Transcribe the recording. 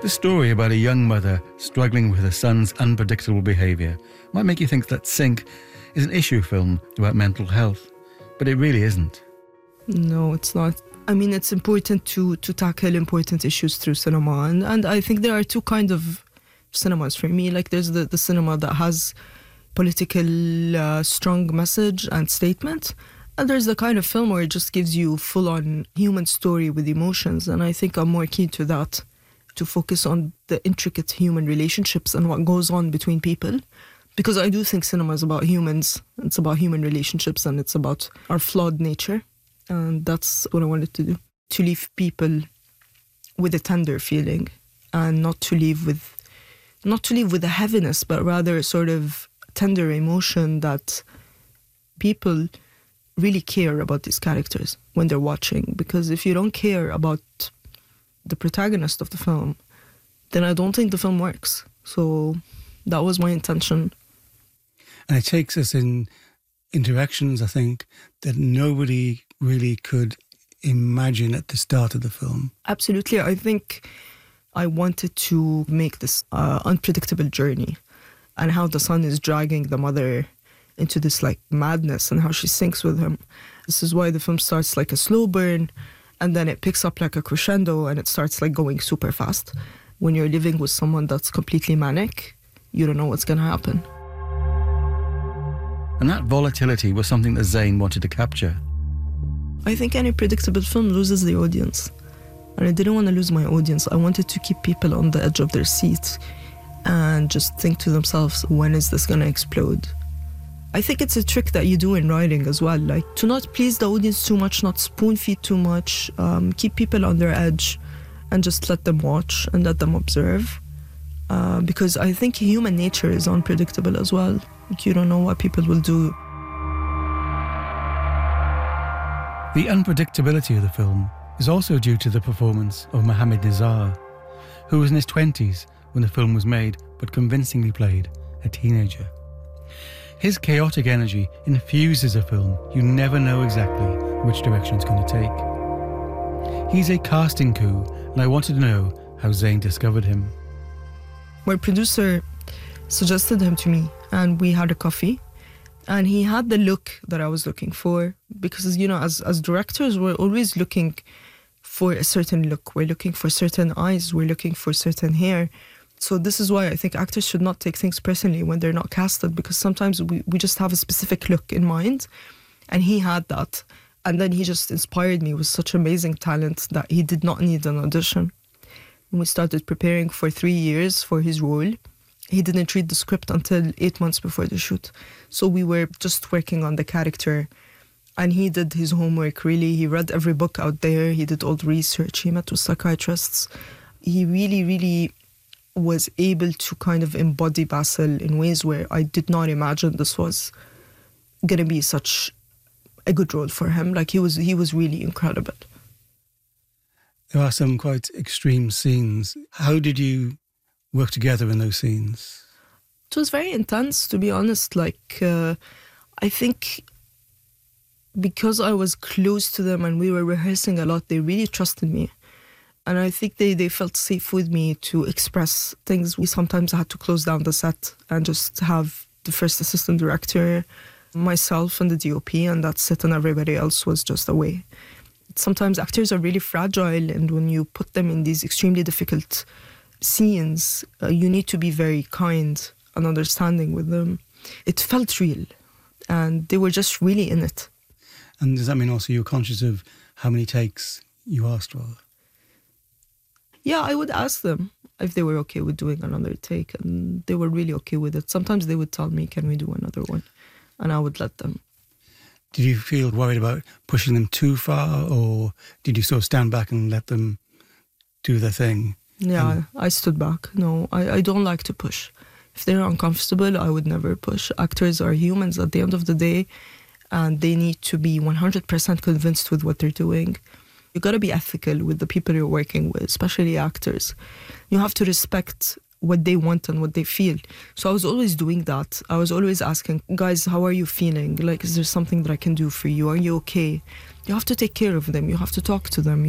The story about a young mother struggling with her son's unpredictable behaviour might make you think that Sync is an issue film about mental health, but it really isn't. No, it's not. I mean, it's important to tackle important issues through cinema, and I think there are two kinds of cinemas for me. Like, there's the cinema that has political strong message and statement, and there's the kind of film where it just gives you full-on human story with emotions, and I think I'm more keen to that, to focus on the intricate human relationships and what goes on between people, because I do think cinema is about humans, it's about human relationships, and it's about our flawed nature, and that's what I wanted to do, to leave people with a tender feeling, and not to leave with a heaviness, but rather sort of tender emotion that people really care about these characters when they're watching. Because if you don't care about the protagonist of the film, then I don't think the film works. So that was my intention. And it takes us in interactions, I think, that nobody really could imagine at the start of the film. Absolutely. I think I wanted to make this unpredictable journey, and how the son is dragging the mother into this like madness, and how she sinks with him. This is why the film starts like a slow burn, and then it picks up like a crescendo, and it starts like going super fast. When you're living with someone that's completely manic, you don't know what's going to happen. And that volatility was something that Zayn wanted to capture. I think any predictable film loses the audience. And I didn't want to lose my audience. I wanted to keep people on the edge of their seats and just think to themselves, when is this going to explode? I think it's a trick that you do in writing as well, like to not please the audience too much, not spoon feed too much, keep people on their edge and just let them watch and let them observe. Because I think human nature is unpredictable as well. Like, you don't know what people will do. The unpredictability of the film is also due to the performance of Mohamed Nizar, who was in his 20s when the film was made, but convincingly played a teenager. His chaotic energy infuses a film you never know exactly which direction it's going to take. He's a casting coup, and I wanted to know how Zayn discovered him. My producer suggested him to me, and we had a coffee, and he had the look that I was looking for, because, you know, as directors, we're always looking for a certain look. We're looking for certain eyes. We're looking for certain hair. So this is why I think actors should not take things personally when they're not casted, because sometimes we just have a specific look in mind, and he had that. And then he just inspired me with such amazing talent that he did not need an audition. When we started preparing for 3 years for his role, he didn't read the script until 8 months before the shoot. So we were just working on the character, and he did his homework, really. He read every book out there. He did all the research. He met with psychiatrists. He really, really was able to kind of embody Basil in ways where I did not imagine this was going to be such a good role for him. Like, he was really incredible. There are some quite extreme scenes. How did you work together in those scenes? It was very intense, to be honest. Like, I think because I was close to them and we were rehearsing a lot, they really trusted me. And I think they felt safe with me to express things. We sometimes had to close down the set and just have the first assistant director, myself and the DOP, and that's it, and everybody else was just away. Sometimes actors are really fragile, and when you put them in these extremely difficult scenes, you need to be very kind and understanding with them. It felt real, and they were just really in it. And does that mean also you're conscious of how many takes you asked for? Yeah, I would ask them if they were okay with doing another take, and they were really okay with it. Sometimes they would tell me, can we do another one? And I would let them. Did you feel worried about pushing them too far, or did you sort of stand back and let them do their thing? Yeah, I stood back. No, I don't like to push. If they're uncomfortable, I would never push. Actors are humans at the end of the day, and they need to be 100% convinced with what they're doing. You got to be ethical with the people you're working with, especially actors. You have to respect what they want and what they feel. So I was always doing that. I was always asking, guys, how are you feeling? Like, is there something that I can do for you? Are you okay? You have to take care of them. You have to talk to them.